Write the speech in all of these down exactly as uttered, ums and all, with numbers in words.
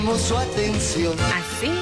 Su atención. Así.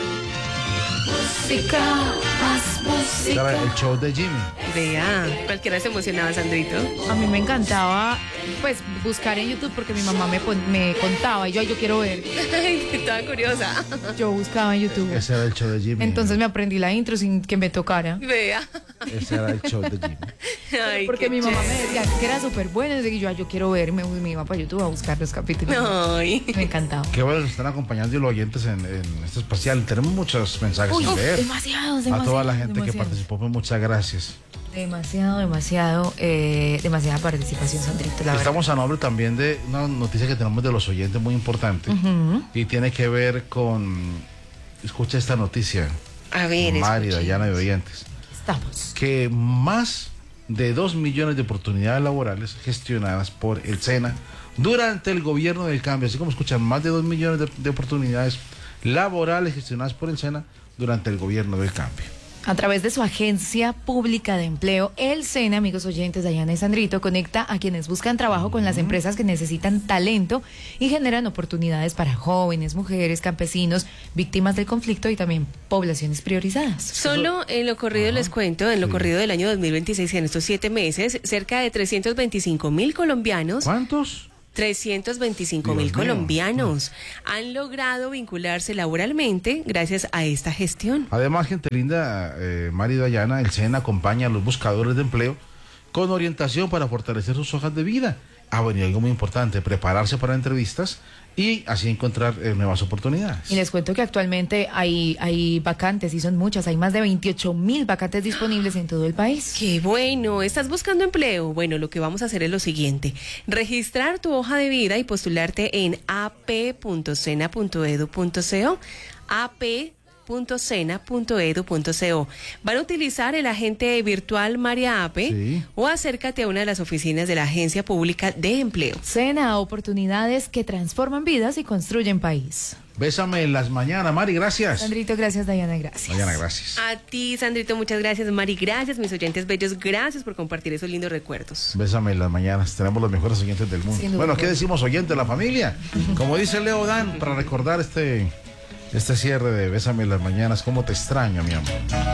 Música, más música. Era el show de Jimmy. Vea, cualquiera se emocionaba, Sandrito. A mí me encantaba, pues, buscar en YouTube porque mi mamá me, pon- me contaba y yo, "Ay, yo quiero ver". Ay, estaba curiosa. Yo buscaba en YouTube. Ese era el show de Jimmy. Entonces me aprendí la intro sin que me tocara. Vea. Ese era el show de Jimmy. Ay, Porque qué mi mamá me chévere. decía que era súper bueno. Y yo, "Ay, yo quiero ver". Me, me iba para YouTube a buscar los capítulos. Ay. Me encantaba. Qué bueno que nos están acompañando los oyentes en, en este especial. Tenemos muchos mensajes Uy, sin leer. demasiado, A demasiado. toda la gente que demasiado. participó, pues muchas gracias. Demasiado, demasiado, eh, demasiada participación, Sandrito, la verdad. Estamos a nombre también de una noticia que tenemos de los oyentes muy importante. Ujú. Y tiene que ver con. Escucha esta noticia, A ver, Mari, escuche. Dayana de oyentes. Estamos. Que más de dos millones de oportunidades laborales gestionadas por el SENA durante el gobierno del cambio. Así como escuchan, más de dos millones de, de oportunidades laborales gestionadas por el SENA durante el gobierno del cambio. A través de su agencia pública de empleo, el SENA, amigos oyentes, Dayana y Sandrito, conecta a quienes buscan trabajo con las empresas que necesitan talento y generan oportunidades para jóvenes, mujeres, campesinos, víctimas del conflicto y también poblaciones priorizadas. Solo en lo corrido Ajá. les cuento, en lo Sí. corrido del año dos mil veintiséis, en estos siete meses, cerca de trescientos veinticinco mil colombianos, ¿Cuántos? trescientos veinticinco Dios mil mío. colombianos han logrado vincularse laboralmente gracias a esta gestión. Además, gente linda, eh, Mari Dayana, el SENA acompaña a los buscadores de empleo con orientación para fortalecer sus hojas de vida. Ah, bueno, y algo muy importante, prepararse para entrevistas y así encontrar eh, nuevas oportunidades. Y les cuento que actualmente hay, hay vacantes, y son muchas, hay más de veintiocho mil vacantes disponibles en todo el país. Qué bueno, ¿estás buscando empleo? Bueno, lo que vamos a hacer es lo siguiente, registrar tu hoja de vida y postularte en a p punto sena punto edu punto co, a p punto sena punto edu punto co. Van a utilizar el agente virtual María Ape Sí. o acércate a una de las oficinas de la Agencia Pública de Empleo. SENA, oportunidades que transforman vidas y construyen país. Bésame en las mañanas, Mari, gracias. Sandrito, gracias, Dayana, gracias. Dayana, gracias. A ti, Sandrito, muchas gracias. Mari, gracias. Mis oyentes bellos, gracias por compartir esos lindos recuerdos. Bésame en las mañanas. Tenemos los mejores oyentes del mundo. Sin duda. Bueno, ¿qué decimos oyentes? La familia. Como dice Leo Dan, para recordar este, este cierre de Bésame en las mañanas, ¿cómo te extraño, mi amor?